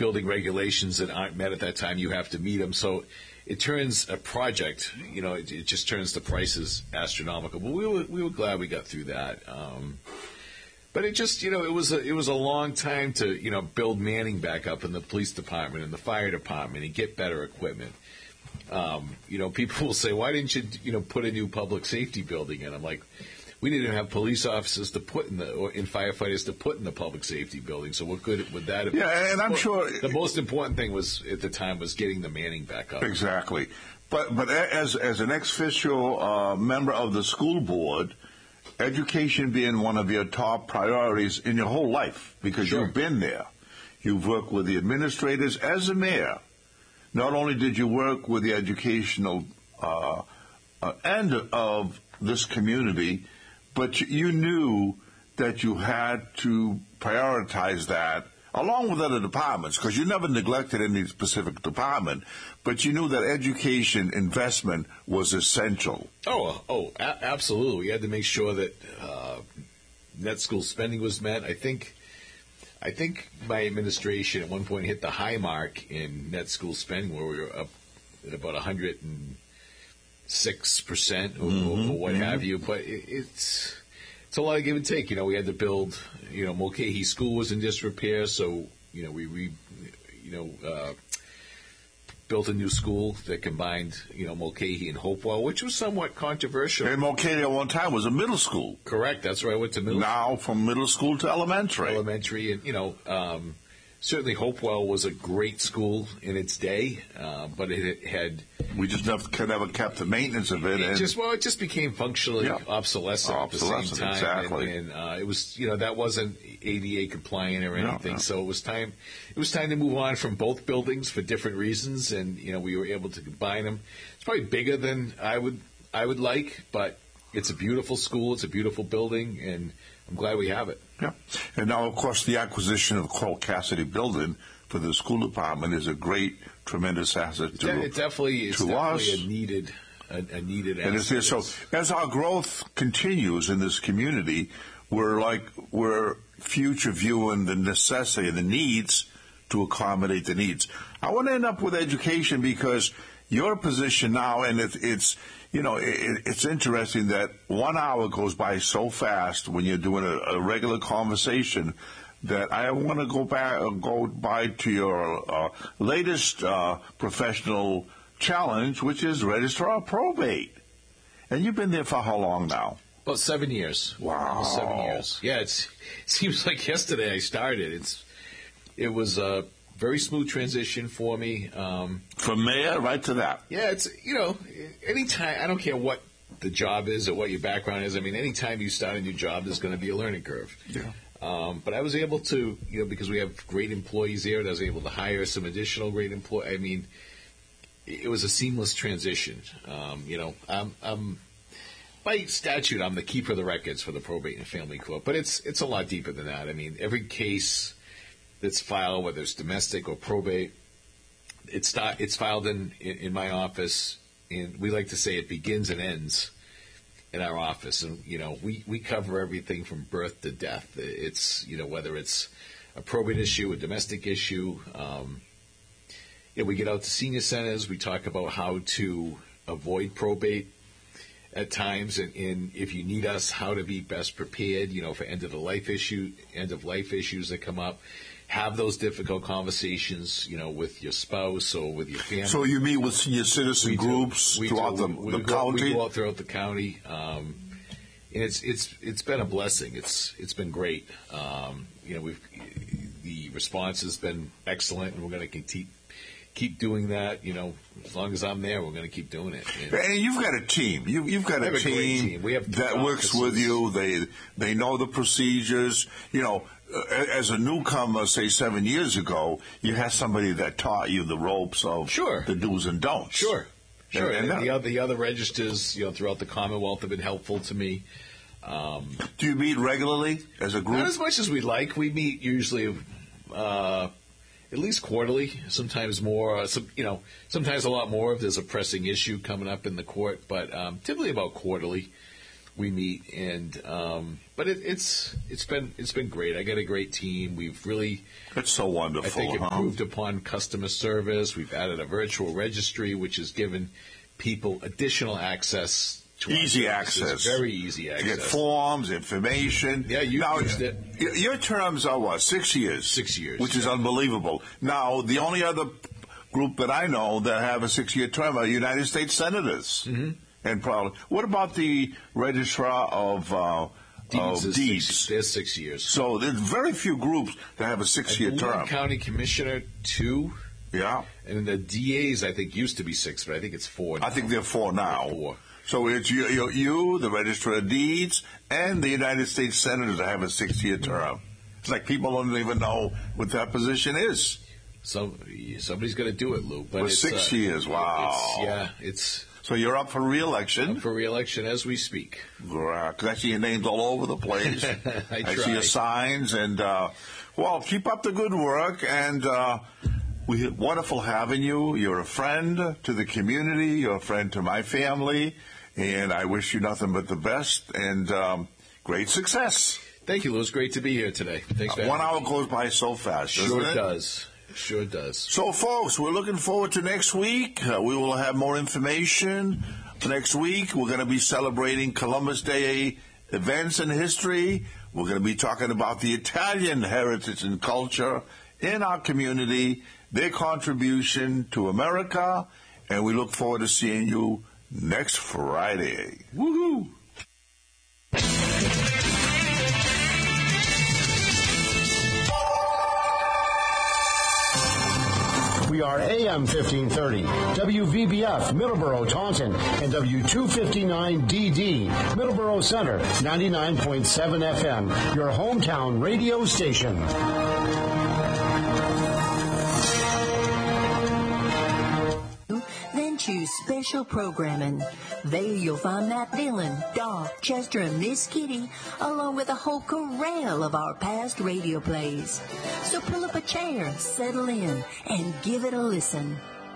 building regulations that aren't met at that time, you have to meet them. So it turns a project, it just turns the prices astronomical. But we were glad we got through that. But it just, it was a long time to, build manning back up in the police department and the fire department and get better equipment. People will say, why didn't you, put a new public safety building in? I'm like, we didn't have police officers to put in or firefighters to put in the public safety building. So what good would that have been? Yeah, and I'm sure the most important thing at the time was getting the manning back up. Exactly. But as an ex-officio member of the school board, education being one of your top priorities in your whole life, because Sure. You've been there. You've worked with the administrators as a mayor. Not only did you work with the educational end of this community, but you knew that you had to prioritize that along with other departments, because you never neglected any specific department, but you knew that education investment was essential. Absolutely. We had to make sure that net school spending was met. I think my administration at one point hit the high mark in net school spending, where we were up at about 106% or what have you. But it's a lot of give and take. We had to build. Mulcahy School was in disrepair, so we built a new school that combined Mulcahy and Hopewell, which was somewhat controversial. And Mulcahy at one time was a middle school. Correct. That's where I went to middle. Now from middle school to elementary. Elementary, and certainly Hopewell was a great school in its day, but it had. We just never kept the maintenance of it. It just became functionally obsolescent at the same time. Exactly. And it was, that wasn't ADA compliant or anything. No. So it was time to move on from both buildings for different reasons, and we were able to combine them. It's probably bigger than I would like, but it's a beautiful school. It's a beautiful building, and I'm glad we have it. Yeah. And now, of course, the acquisition of Carl Cassidy building for the school department is a great, tremendous asset to us. It's definitely a needed asset. And it's there. So as our growth continues in this community, we're future viewing the necessity and the needs to accommodate the needs. I want to end up with education, because your position now, and it's interesting that 1 hour goes by so fast when you're doing a regular conversation, that I want to go by to your latest professional challenge, which is registrar of probate. And you've been there for how long now? About 7 years. Wow. 7 years. Yeah, it seems like yesterday I started. It was a very smooth transition for me. From mayor right to that. Yeah, it's, anytime, I don't care what the job is or what your background is. I mean, anytime you start a new job, there's going to be a learning curve. Yeah. But I was able to, because we have great employees there, I was able to hire some additional great employees. I mean, it was a seamless transition. I'm by statute, I'm the keeper of the records for the probate and family court, but it's a lot deeper than that. I mean, every case that's filed, whether it's domestic or probate, it's filed in my office, and we like to say it begins and ends in our office. And we cover everything from birth to death. It's whether it's a probate issue, a domestic issue. We get out to senior centers. We talk about how to avoid probate at times, and if you need us, how to be best prepared, for end of life issues that come up. Have those difficult conversations, with your spouse or with your family. So you meet with senior citizen groups throughout the county? We go out throughout the county, and it's been a blessing. It's been great. The response has been excellent, and we're going to keep doing that. As long as I'm there, we're going to keep doing it. And you've got a team. You've got a team we have that works with you. They know the procedures. As a newcomer, say 7 years ago, you had somebody that taught you the ropes of the do's and don'ts. Sure. And the other registers, throughout the Commonwealth have been helpful to me. Do you meet regularly as a group? Not as much as we'd like. We meet usually at least quarterly, sometimes more. Sometimes a lot more if there's a pressing issue coming up in the court, but typically about quarterly. we meet, and but it's been great. I got a great team. We've really That's so wonderful. I think improved upon customer service. We've added a virtual registry, which has given people additional access to Easy our services. access. Very easy access. You get forms, information. Yeah, you now, used it. Your terms are what? 6 years? 6 years. Which is unbelievable. Now, the only other group that I know that have a 6-year term are United States senators. Mm-hmm. And probably. What about the registrar of deeds? There's 6 years. So there's very few groups that have a 6-year term. County Commissioner, 2. Yeah. And the DAs, I think, used to be 6, but I think it's 4 now. I think they're 4 now. They're 4. So it's you, the Registrar of Deeds, and the United States Senators that have a 6-year term. It's like people don't even know what that position is. So somebody's going to do it, Lou. But For it's 6 years, wow. It's so you're up for re-election. up for re-election as we speak. Because I see your names all over the place. I see your signs. And, well, keep up the good work. And wonderful having you. You're a friend to the community. You're a friend to my family. And I wish you nothing but the best and great success. Thank you, Lou. It's great to be here today. Thanks for having 1 hour me. goes by so fast, doesn't Sure it? does. Sure does. So, folks, we're looking forward to next week. We will have more information next week. We're going to be celebrating Columbus Day events and history. We're going to be talking about the Italian heritage and culture in our community, their contribution to America, and we look forward to seeing you next Friday. Woohoo! We are AM 1530, WVBF, Middleborough, Taunton, and W259DD, Middleborough Center, 99.7 FM, your hometown radio station. Then choose special programming. There you'll find Matt Dillon, Doc, Chester, and Miss Kitty, along with a whole corral of our past radio plays. So pull up a chair, settle in, and give it a listen.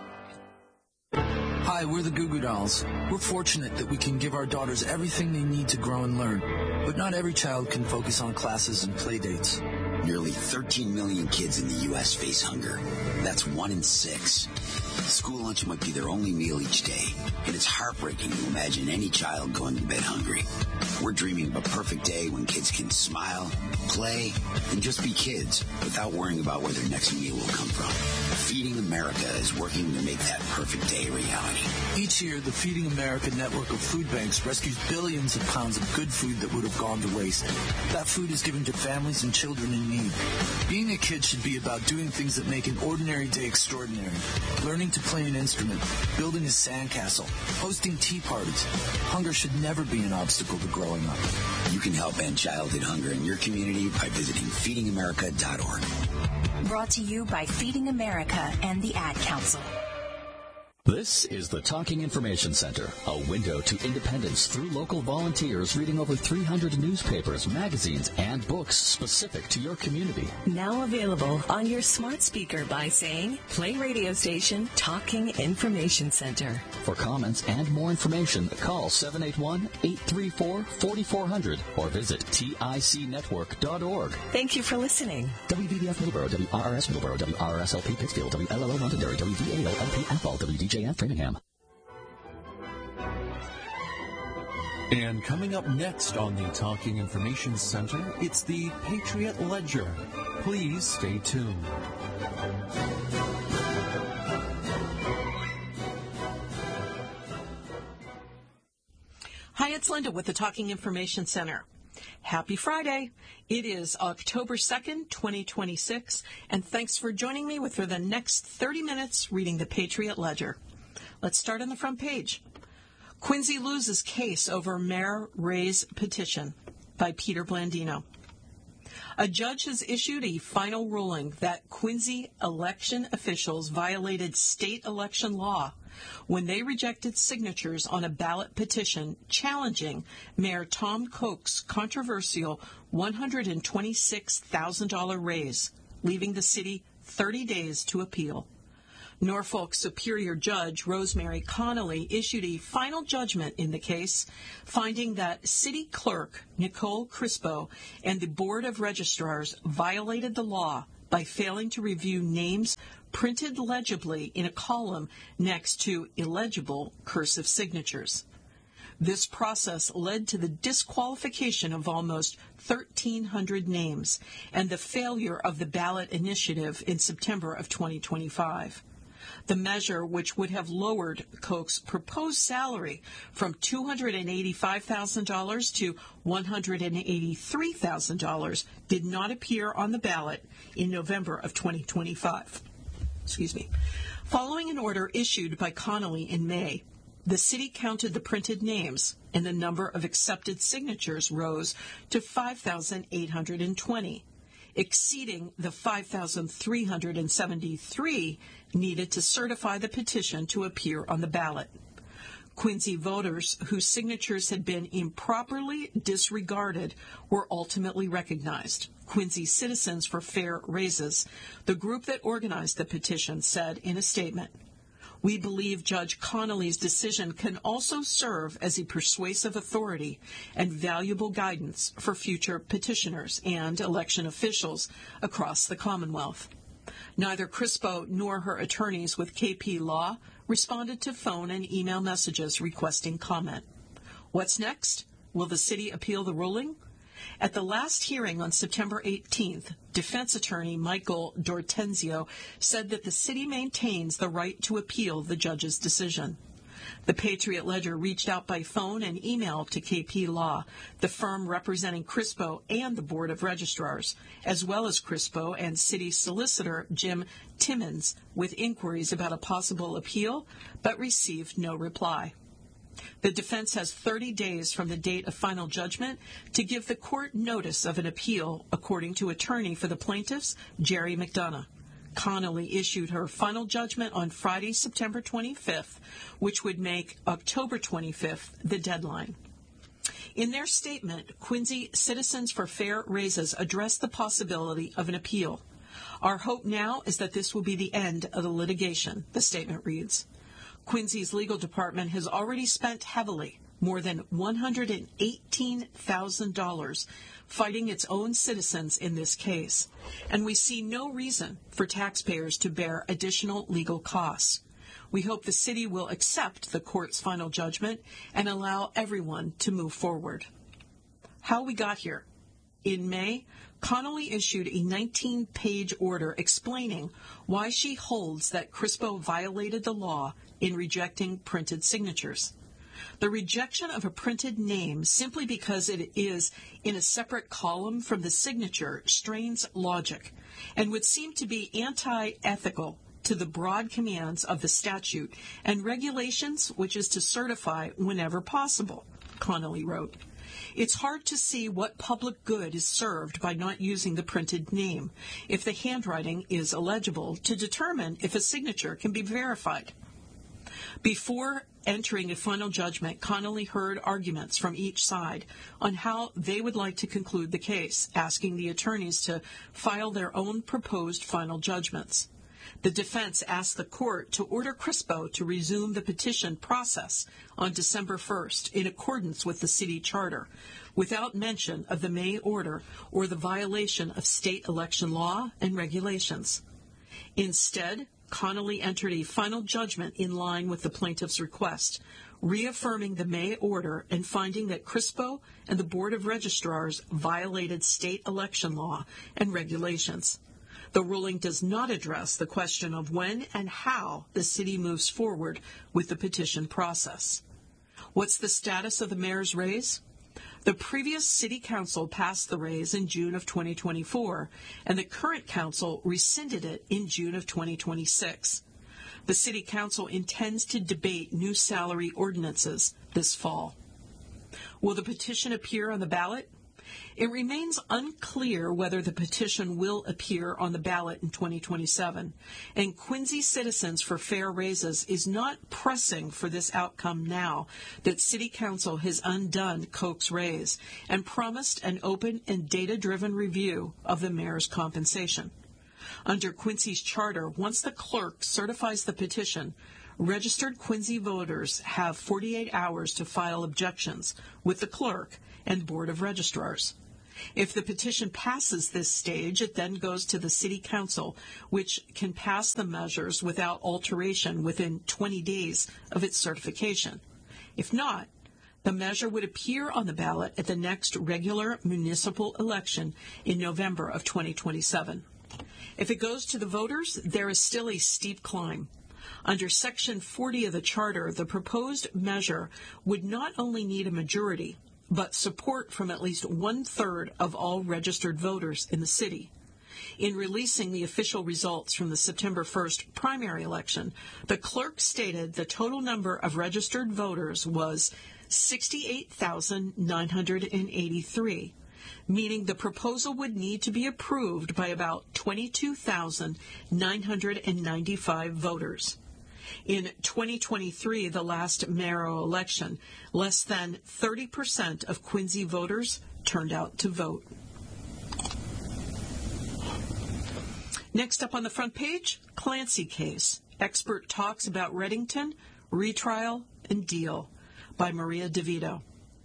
Hi, we're the Goo Goo Dolls. We're fortunate that we can give our daughters everything they need to grow and learn. But not every child can focus on classes and play dates. Nearly 13 million kids in the U.S. face hunger. That's 1 in 6. School lunch might be their only meal each day, and it's heartbreaking to imagine any child going to bed hungry. We're dreaming of a perfect day when kids can smile, play, and just be kids without worrying about where their next meal will come from. Feeding America is working to make that perfect day a reality. Each year, the Feeding America network of food banks rescues billions of pounds of good food that would have gone to waste. That food is given to families and children in need. Being a kid should be about doing things that make an ordinary day extraordinary. Learning to play an instrument, building a sandcastle, hosting tea parties. Hunger should never be an obstacle to growing up. You can help end childhood hunger in your community by visiting feedingamerica.org. Brought to you by Feeding America and the Ad Council. This is the Talking Information Center, a window to independence through local volunteers reading over 300 newspapers, magazines, and books specific to your community. Now available on your smart speaker by saying, play radio station Talking Information Center. For comments and more information, call 781-834-4400 or visit ticnetwork.org. Thank you for listening. WVBF Middleborough, WRRS Middleborough, WRSLP Pittsfield, WLLO Londonderry, WVALLP Athol, WDJF Framingham. And coming up next on the Talking Information Center, it's the Patriot Ledger. Please stay tuned. Hi, it's Linda with the Talking Information Center. Happy Friday. It is October 2nd, 2026, and thanks for joining me for the next 30 minutes reading the Patriot Ledger. Let's start on the front page. Quincy loses case over Mayor Ray's petition by Peter Blandino. A judge has issued a final ruling that Quincy election officials violated state election law when they rejected signatures on a ballot petition challenging Mayor Tom Koch's controversial $126,000 raise, leaving the city 30 days to appeal. Norfolk Superior Judge Rosemary Connolly issued a final judgment in the case, finding that City Clerk Nicole Crispo and the Board of Registrars violated the law by failing to review names printed legibly in a column next to illegible cursive signatures. This process led to the disqualification of almost 1,300 names and the failure of the ballot initiative in September of 2025. The measure, which would have lowered Koch's proposed salary from $285,000 to $183,000, did not appear on the ballot in November of 2025. Following an order issued by Connolly in May, the city counted the printed names, and the number of accepted signatures rose to 5,820, exceeding the 5,373 needed to certify the petition to appear on the ballot. Quincy voters whose signatures had been improperly disregarded were ultimately recognized. Quincy Citizens for Fair Raises, the group that organized the petition, said in a statement, "We believe Judge Connolly's decision can also serve as a persuasive authority and valuable guidance for future petitioners and election officials across the Commonwealth." Neither Crispo nor her attorneys with KP Law responded to phone and email messages requesting comment. What's next? Will the city appeal the ruling? At the last hearing on September 18th, defense attorney Michael Dortenzio said that the city maintains the right to appeal the judge's decision. The Patriot Ledger reached out by phone and email to KP Law, the firm representing Crispo and the Board of Registrars, as well as Crispo and city solicitor Jim Timmons, with inquiries about a possible appeal, but received no reply. The defense has 30 days from the date of final judgment to give the court notice of an appeal, according to attorney for the plaintiffs, Jerry McDonough. Connolly issued her final judgment on Friday, September 25th, which would make October 25th the deadline. In their statement, Quincy Citizens for Fair Raises addressed the possibility of an appeal. "Our hope now is that this will be the end of the litigation," the statement reads. Quincy's legal department has already spent heavily, more than $118,000, fighting its own citizens in this case, and we see no reason for taxpayers to bear additional legal costs. We hope the city will accept the court's final judgment and allow everyone to move forward. How we got here. In May, Connolly issued a 19-page order explaining why she holds that Crispo violated the law in rejecting printed signatures. The rejection of a printed name simply because it is in a separate column from the signature strains logic and would seem to be anti-ethical to the broad commands of the statute and regulations, which is to certify whenever possible, Connolly wrote. It's hard to see what public good is served by not using the printed name if the handwriting is illegible to determine if a signature can be verified. Before entering a final judgment, Connolly heard arguments from each side on how they would like to conclude the case, asking the attorneys to file their own proposed final judgments. The defense asked the court to order Crispo to resume the petition process on December 1st in accordance with the city charter, without mention of the May order or the violation of state election law and regulations. Instead, Connolly entered a final judgment in line with the plaintiff's request, reaffirming the May order and finding that Crispo and the Board of Registrars violated state election law and regulations. The ruling does not address the question of when and how the city moves forward with the petition process. What's the status of the mayor's raise? The previous city council passed the raise in June of 2024, and the current council rescinded it in June of 2026. The city council intends to debate new salary ordinances this fall. Will the petition appear on the ballot? It remains unclear whether the petition will appear on the ballot in 2027, and Quincy Citizens for Fair Raises is not pressing for this outcome now that City Council has undone Koch's raise and promised an open and data-driven review of the mayor's compensation. Under Quincy's charter, once the clerk certifies the petition, registered Quincy voters have 48 hours to file objections with the clerk and Board of Registrars. If the petition passes this stage, it then goes to the City Council, which can pass the measures without alteration within 20 days of its certification. If not, the measure would appear on the ballot at the next regular municipal election in November of 2027. If it goes to the voters, there is still a steep climb. Under Section 40 of the Charter, the proposed measure would not only need a majority, but support from at least 1/3 of all registered voters in the city. In releasing the official results from the September 1st primary election, the clerk stated the total number of registered voters was 68,983, meaning the proposal would need to be approved by about 22,995 voters. In 2023, the last mayoral election, less than 30% of Quincy voters turned out to vote. Next up on the front page, Clancy case. Expert talks about Reddington, retrial, and deal, by Maria DeVito.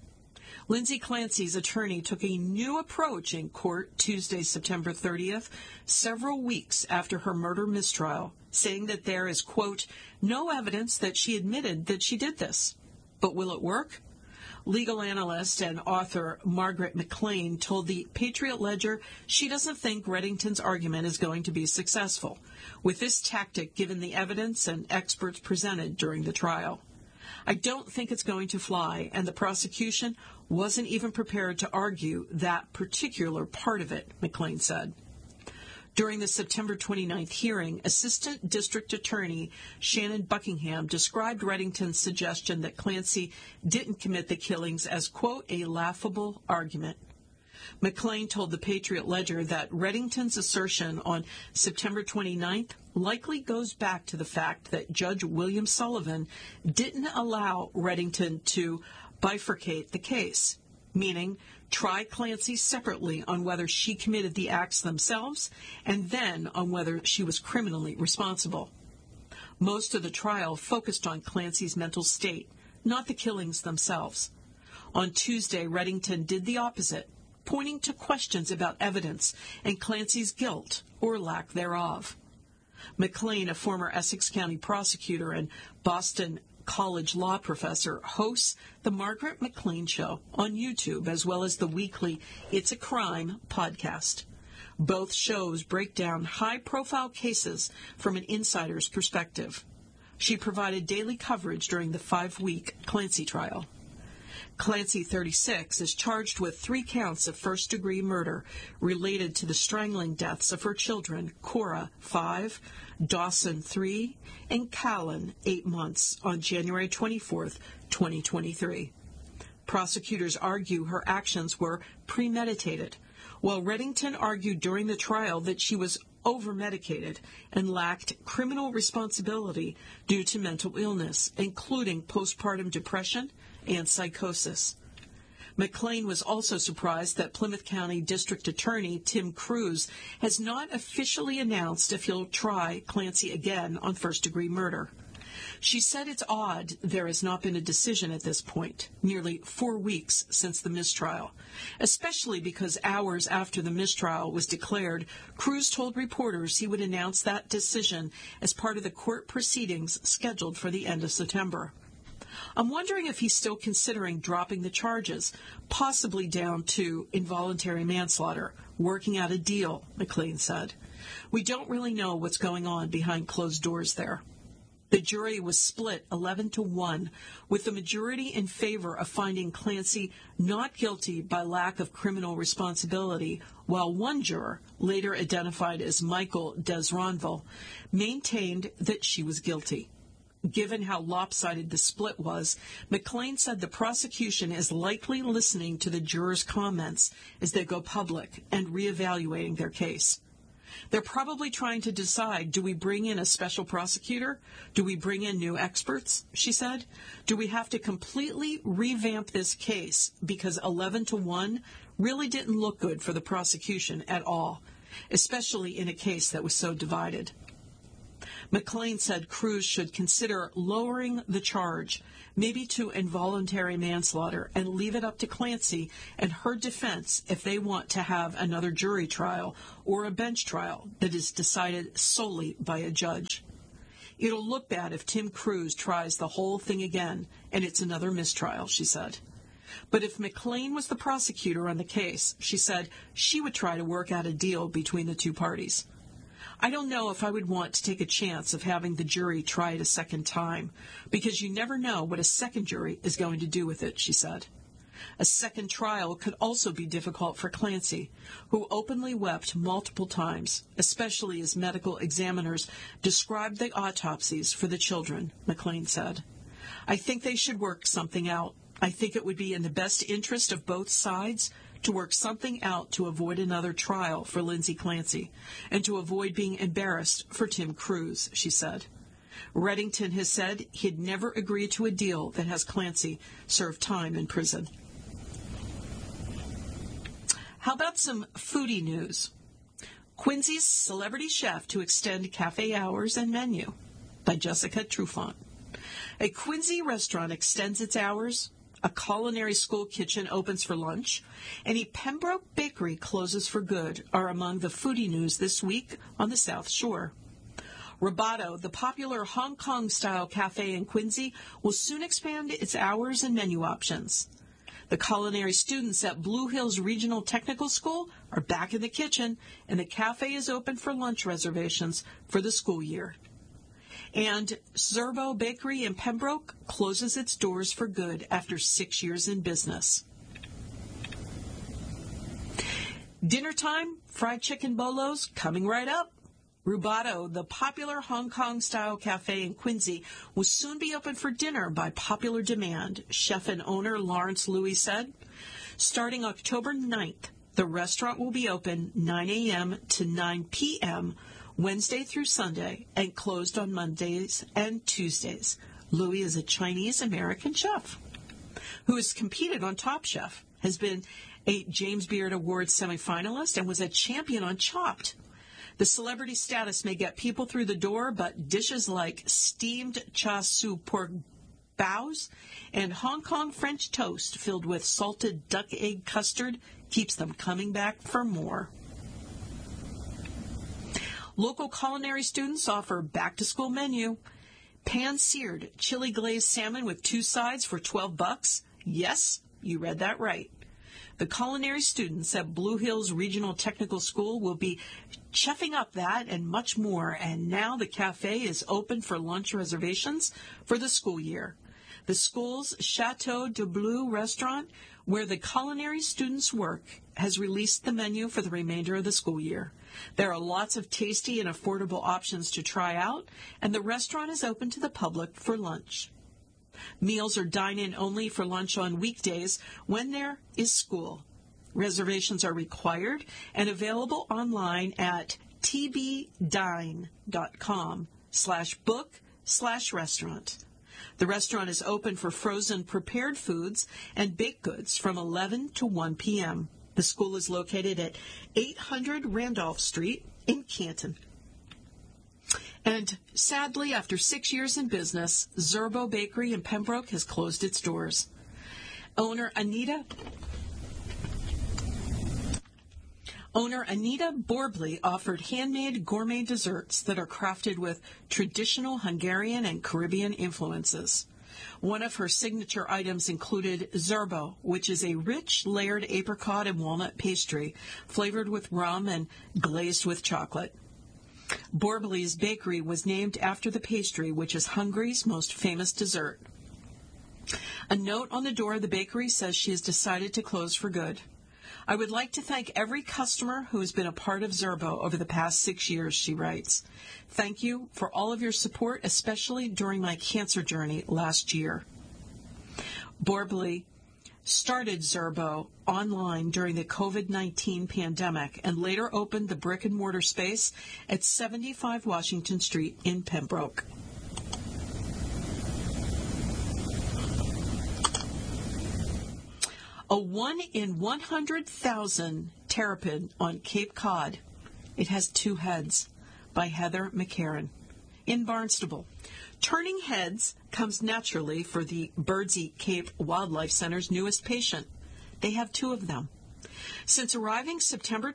Lindsay Clancy's attorney took a new approach in court Tuesday, September 30th, several weeks after her murder mistrial, saying that there is, quote, no evidence that she admitted that she did this. But will it work? Legal analyst and author Margaret McLean told the Patriot Ledger she doesn't think Reddington's argument is going to be successful with this tactic given the evidence and experts presented during the trial. I don't think it's going to fly, and the prosecution wasn't even prepared to argue that particular part of it, McLean said. During the September 29th hearing, Assistant District Attorney Shannon Buckingham described Reddington's suggestion that Clancy didn't commit the killings as, quote, a laughable argument. McLean told the Patriot Ledger that Reddington's assertion on September 29th likely goes back to the fact that Judge William Sullivan didn't allow Reddington to bifurcate the case, meaning try Clancy separately on whether she committed the acts themselves and then on whether she was criminally responsible. Most of the trial focused on Clancy's mental state, not the killings themselves. On Tuesday, Reddington did the opposite, pointing to questions about evidence and Clancy's guilt or lack thereof. McLean, a former Essex County prosecutor and Boston College law professor, hosts the Margaret McLean Show on YouTube, as well as the weekly It's a Crime podcast. Both shows break down high-profile cases from an insider's perspective. She provided daily coverage during the 5-week Clancy trial. Clancy, 36, is charged with 3 counts of first-degree murder related to the strangling deaths of her children, Cora, 5, Dawson, 3, and Callan, 8 months, on January 24, 2023. Prosecutors argue her actions were premeditated, while Reddington argued during the trial that she was over-medicated and lacked criminal responsibility due to mental illness, including postpartum depression and psychosis. McLean was also surprised that Plymouth County District Attorney Tim Cruz has not officially announced if he'll try Clancy again on first-degree murder. She said it's odd there has not been a decision at this point, nearly 4 weeks since the mistrial, especially because hours after the mistrial was declared, Cruz told reporters he would announce that decision as part of the court proceedings scheduled for the end of September. I'm wondering if he's still considering dropping the charges, possibly down to involuntary manslaughter, working out a deal, McLean said. We don't really know what's going on behind closed doors there. The jury was split 11-1, with the majority in favor of finding Clancy not guilty by lack of criminal responsibility, while one juror, later identified as Michael Desronville, maintained that she was guilty. Given how lopsided the split was, McLean said the prosecution is likely listening to the jurors' comments as they go public and reevaluating their case. They're probably trying to decide, do we bring in a special prosecutor? Do we bring in new experts? She said. Do we have to completely revamp this case because 11-1 really didn't look good for the prosecution at all? especially in a case that was so divided. McLean said Cruz should consider lowering the charge, maybe to involuntary manslaughter, and leave it up to Clancy and her defense if they want to have another jury trial or a bench trial that is decided solely by a judge. It'll look bad if Tim Cruz tries the whole thing again and it's another mistrial, she said. But if McLean was the prosecutor on the case, she said she would try to work out a deal between the two parties. I don't know if I would want to take a chance of having the jury try it a second time, because you never know what a second jury is going to do with it, she said. A second trial could also be difficult for Clancy, who openly wept multiple times, especially as medical examiners described the autopsies for the children, McLean said. I think they should work something out. I think it would be in the best interest of both sides to work something out to avoid another trial for Lindsay Clancy and to avoid being embarrassed for Tim Cruz, she said. Reddington has said he'd never agree to a deal that has Clancy serve time in prison. How about some foodie news? Quincy's celebrity chef to extend cafe hours and menu, by Jessica Trufant. A Quincy restaurant extends its hours, a culinary school kitchen opens for lunch, and a Pembroke bakery closes for good are among the foodie news this week on the South Shore. Roboto, the popular Hong Kong-style cafe in Quincy, will soon expand its hours and menu options. The culinary students at Blue Hills Regional Technical School are back in the kitchen, and the cafe is open for lunch reservations for the school year. And Zerbo Bakery in Pembroke closes its doors for good after 6 years in business. Dinner time, fried chicken bolos coming right up. Roboto, the popular Hong Kong-style cafe in Quincy, will soon be open for dinner by popular demand, chef and owner Lawrence Louis said. Starting October 9th, the restaurant will be open 9 a.m. to 9 p.m. Wednesday through Sunday and closed on Mondays and Tuesdays. Louis is a Chinese-American chef who has competed on Top Chef, has been a James Beard Award semifinalist, and was a champion on Chopped. The celebrity status may get people through the door, but dishes like steamed char siu pork bows and Hong Kong French toast filled with salted duck egg custard keeps them coming back for more. Local culinary students offer back-to-school menu. Pan-seared chili glazed salmon with 2 sides for $12. Yes, you read that right. The culinary students at Blue Hills Regional Technical School will be chefing up that and much more, and now the cafe is open for lunch reservations for the school year. The school's Chateau de Bleu restaurant, where the culinary students work, has released the menu for the remainder of the school year. There are lots of tasty and affordable options to try out, and the restaurant is open to the public for lunch. Meals are dine-in only for lunch on weekdays when there is school. Reservations are required and available online at tbdine.com/book/restaurant. The restaurant is open for frozen prepared foods and baked goods from 11 to 1 p.m. The school is located at 800 Randolph Street in Canton. And sadly, after 6 years in business, Zerbo Bakery in Pembroke has closed its doors. Owner Anita Borbley offered handmade gourmet desserts that are crafted with traditional Hungarian and Caribbean influences. One of her signature items included Zerbo, which is a rich, layered apricot and walnut pastry flavored with rum and glazed with chocolate. Borbley's bakery was named after the pastry, which is Hungary's most famous dessert. A note on the door of the bakery says she has decided to close for good. I would like to thank every customer who has been a part of Zerbo over the past 6 years, she writes. Thank you for all of your support, especially during my cancer journey last year. Borbley started Zerbo online during the COVID-19 pandemic and later opened the brick-and-mortar space at 75 Washington Street in Pembroke. A 1 in 100,000 terrapin on Cape Cod It has two heads, by Heather McCarran. In Barnstable, turning heads comes naturally for the Birdsey Cape Wildlife Center's newest patient. They have two of them. Since arriving September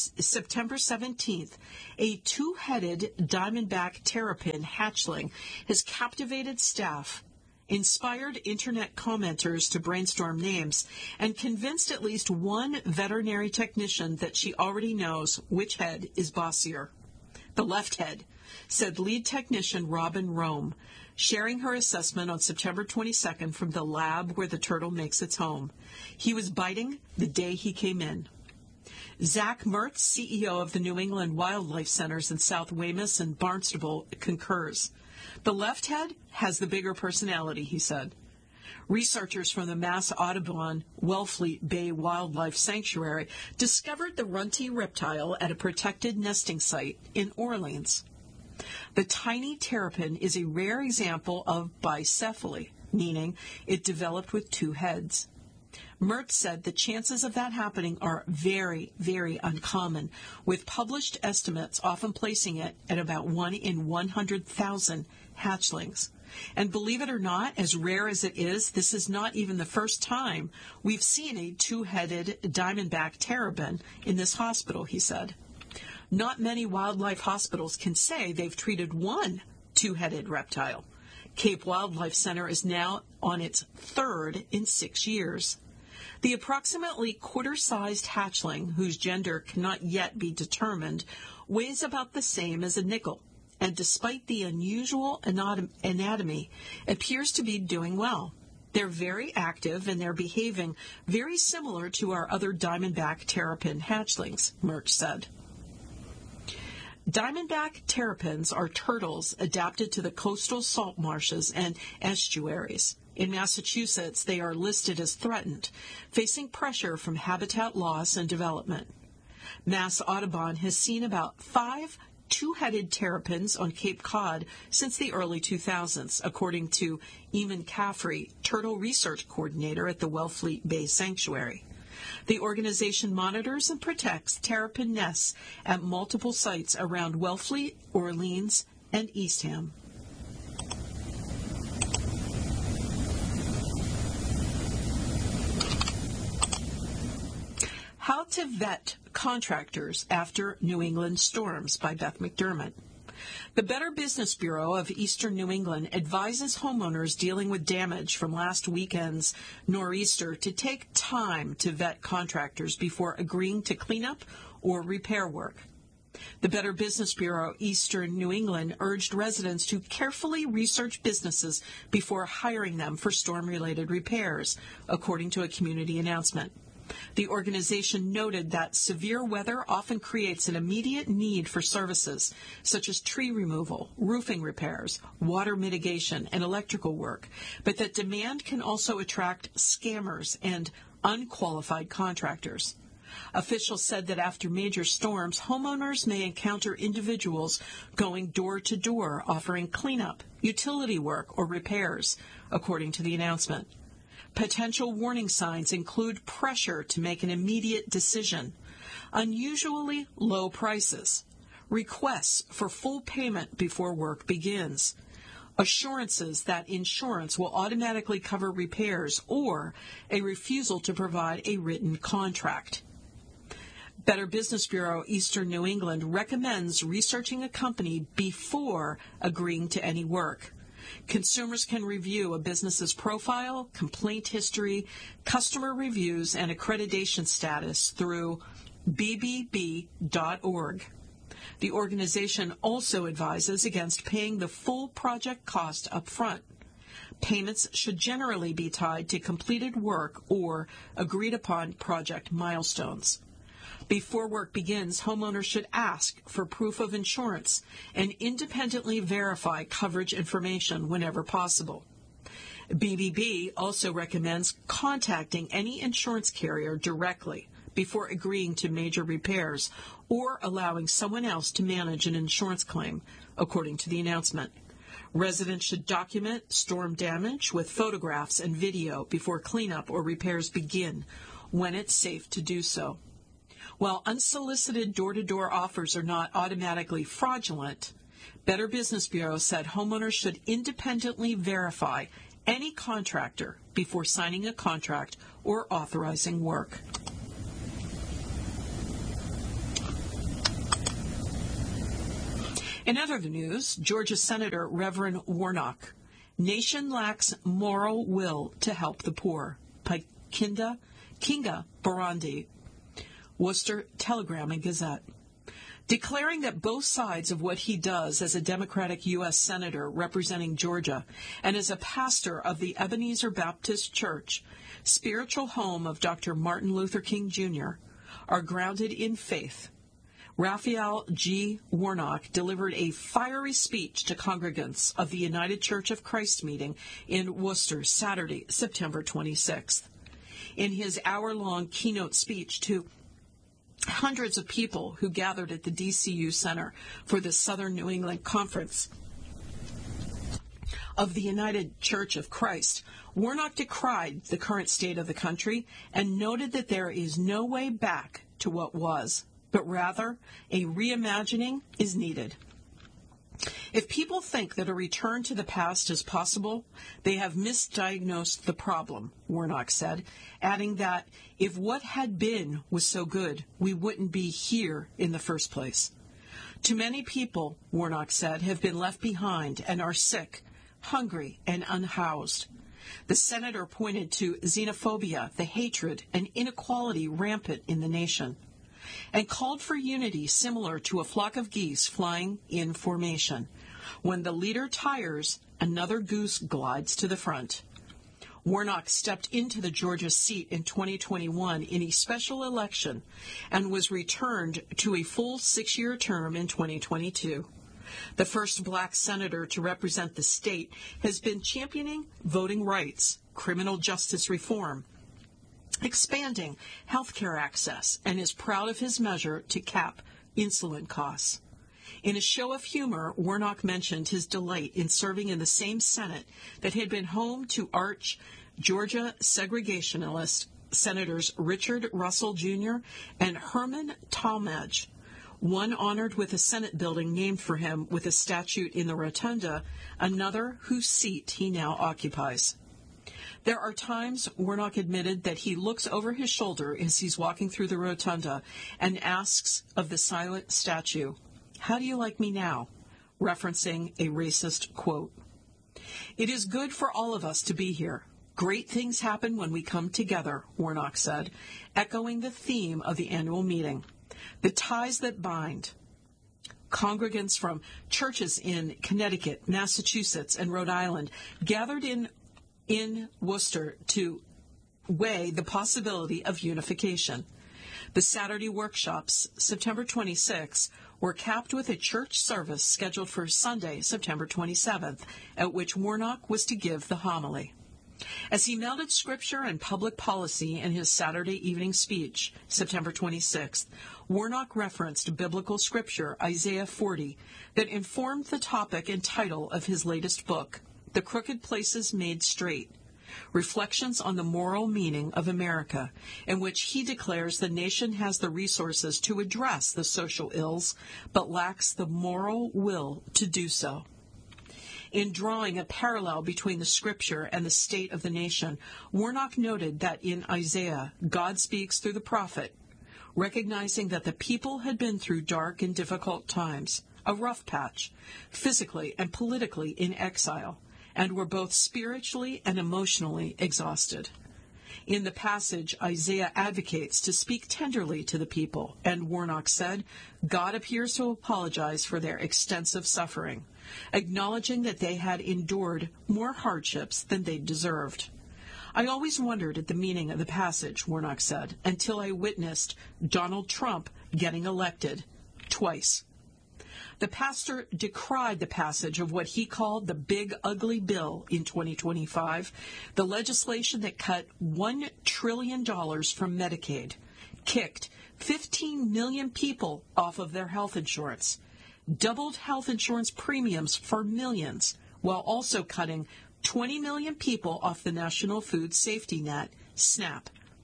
17th, a two-headed diamondback terrapin hatchling has captivated staff, inspired internet commenters to brainstorm names, and convinced at least one veterinary technician that she already knows which head is bossier. The left head, said lead technician Robin Rome, sharing her assessment on September 22nd from the lab where the turtle makes its home. He was biting the day he came in. Zach Mertz, CEO of the New England Wildlife Centers in South Weymouth and Barnstable, concurs. The left head has the bigger personality, he said. Researchers from the Mass Audubon Wellfleet Bay Wildlife Sanctuary discovered the runty reptile at a protected nesting site in Orleans. The tiny terrapin is a rare example of bicephaly, meaning it developed with two heads. Mertz said the chances of that happening are very, very uncommon, with published estimates often placing it at about 1 in 100,000 hatchlings. And believe it or not, as rare as it is, this is not even the first time we've seen a two-headed diamondback terrapin in this hospital, he said. Not many wildlife hospitals can say they've treated one two-headed reptile. Cape Wildlife Center is now on its third in 6 years. The approximately quarter-sized hatchling, whose gender cannot yet be determined, weighs about the same as a nickel, and despite the unusual anatomy, appears to be doing well. They're very active, and they're behaving very similar to our other diamondback terrapin hatchlings, Mertz said. Diamondback terrapins are turtles adapted to the coastal salt marshes and estuaries. In Massachusetts, they are listed as threatened, facing pressure from habitat loss and development. Mass Audubon has seen about 5 two-headed terrapins on Cape Cod since the early 2000s, according to Eamon Caffrey, turtle research coordinator at the Wellfleet Bay Sanctuary. The organization monitors and protects terrapin nests at multiple sites around Wellfleet, Orleans, and Eastham. How to Vet Contractors After New England Storms by Beth McDermott. The Better Business Bureau of Eastern New England advises homeowners dealing with damage from last weekend's nor'easter to take time to vet contractors before agreeing to cleanup or repair work. The Better Business Bureau Eastern New England urged residents to carefully research businesses before hiring them for storm-related repairs, according to a community announcement. The organization noted that severe weather often creates an immediate need for services such as tree removal, roofing repairs, water mitigation, and electrical work, but that demand can also attract scammers and unqualified contractors. Officials said that after major storms, homeowners may encounter individuals going door to door offering cleanup, utility work, or repairs, according to the announcement. Potential warning signs include pressure to make an immediate decision, unusually low prices, requests for full payment before work begins, assurances that insurance will automatically cover repairs, or a refusal to provide a written contract. Better Business Bureau Eastern New England recommends researching a company before agreeing to any work. Consumers can review a business's profile, complaint history, customer reviews, and accreditation status through bbb.org. The organization also advises against paying the full project cost up front. Payments should generally be tied to completed work or agreed-upon project milestones. Before work begins, homeowners should ask for proof of insurance and independently verify coverage information whenever possible. BBB also recommends contacting any insurance carrier directly before agreeing to major repairs or allowing someone else to manage an insurance claim, according to the announcement. Residents should document storm damage with photographs and video before cleanup or repairs begin, when it's safe to do so. While unsolicited door-to-door offers are not automatically fraudulent, Better Business Bureau said homeowners should independently verify any contractor before signing a contract or authorizing work. In other news, Georgia Senator Reverend Warnock. Nation lacks moral will to help the poor. By Kinga Barandi, Worcester Telegram and Gazette. Declaring that both sides of what he does as a Democratic U.S. Senator representing Georgia and as a pastor of the Ebenezer Baptist Church, spiritual home of Dr. Martin Luther King Jr., are grounded in faith. Raphael G. Warnock delivered a fiery speech to congregants of the United Church of Christ meeting in Worcester Saturday, September 26th. In his hour-long keynote speech to hundreds of people who gathered at the DCU Center for the Southern New England Conference of the United Church of Christ, Warnock decried the current state of the country and noted that there is no way back to what was, but rather a reimagining is needed. If people think that a return to the past is possible, they have misdiagnosed the problem, Warnock said, adding that if what had been was so good, we wouldn't be here in the first place. Too many people, Warnock said, have been left behind and are sick, hungry, and unhoused. The senator pointed to xenophobia, the hatred, and inequality rampant in the nation, and called for unity similar to a flock of geese flying in formation. When the leader tires, another goose glides to the front. Warnock stepped into the Georgia seat in 2021 in a special election and was returned to a full 6-year term in 2022. The first black senator to represent the state has been championing voting rights, criminal justice reform, expanding health care access, and is proud of his measure to cap insulin costs. In a show of humor, Warnock mentioned his delight in serving in the same Senate that had been home to arch Georgia segregationalist Senators Richard Russell Jr. and Herman Talmadge, one honored with a Senate building named for him with a statue in the rotunda, another whose seat he now occupies. There are times, Warnock admitted, that he looks over his shoulder as he's walking through the rotunda and asks of the silent statue, "How do you like me now?" referencing a racist quote. "It is good for all of us to be here. Great things happen when we come together," Warnock said, echoing the theme of the annual meeting. The ties that bind. Congregants from churches in Connecticut, Massachusetts, and Rhode Island gathered in Worcester to weigh the possibility of unification. The Saturday workshops, September 26, were capped with a church service scheduled for Sunday, September 27th, at which Warnock was to give the homily. As he melded scripture and public policy in his Saturday evening speech, September 26th, Warnock referenced biblical scripture, Isaiah 40, that informed the topic and title of his latest book, The Crooked Places Made Straight, Reflections on the Moral Meaning of America, in which he declares the nation has the resources to address the social ills, but lacks the moral will to do so. In drawing a parallel between the scripture and the state of the nation, Warnock noted that in Isaiah, God speaks through the prophet, recognizing that the people had been through dark and difficult times, a rough patch, physically and politically in exile, and were both spiritually and emotionally exhausted. In the passage, Isaiah advocates to speak tenderly to the people, and Warnock said, God appears to apologize for their extensive suffering, acknowledging that they had endured more hardships than they deserved. I always wondered at the meaning of the passage, Warnock said, until I witnessed Donald Trump getting elected twice. The pastor decried the passage of what he called the Big Ugly Bill in 2025, the legislation that cut $1 trillion from Medicaid, kicked 15 million people off of their health insurance, doubled health insurance premiums for millions, while also cutting 20 million people off the National Food Safety Net, SNAP,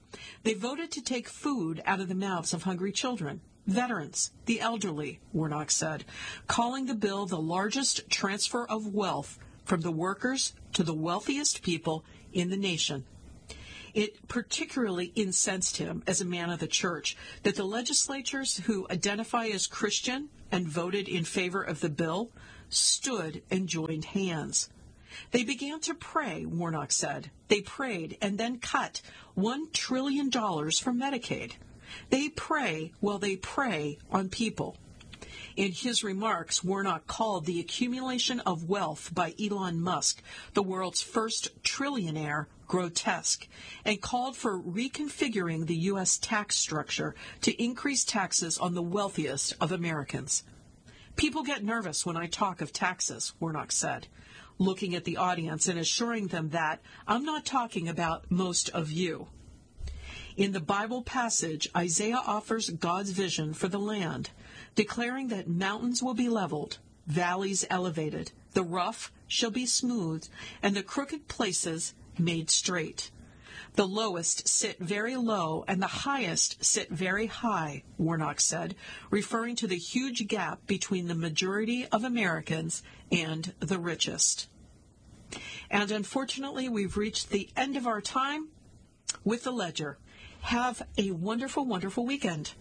They voted to take food out of the mouths of hungry children, veterans, the elderly, Warnock said, calling the bill the largest transfer of wealth from the workers to the wealthiest people in the nation. It particularly incensed him, as a man of the church, that the legislators who identify as Christian and voted in favor of the bill stood and joined hands. They began to pray, Warnock said. They prayed and then cut $1 trillion from Medicaid. They pray while they prey on people. In his remarks, Warnock called the accumulation of wealth by Elon Musk, the world's first trillionaire, grotesque, and called for reconfiguring the U.S. tax structure to increase taxes on the wealthiest of Americans. People get nervous when I talk of taxes, Warnock said, looking at the audience and assuring them that I'm not talking about most of you. In the Bible passage, Isaiah offers God's vision for the land, declaring that mountains will be leveled, valleys elevated, the rough shall be smoothed, and the crooked places made straight. The lowest sit very low, and the highest sit very high, Warnock said, referring to the huge gap between the majority of Americans and the richest. And unfortunately, we've reached the end of our time with the Ledger. Have a wonderful, wonderful weekend.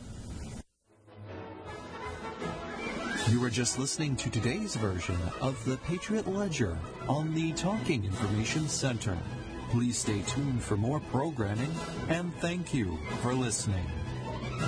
You were just listening to today's version of the Patriot Ledger on the Talking Information Center. Please stay tuned for more programming, and thank you for listening.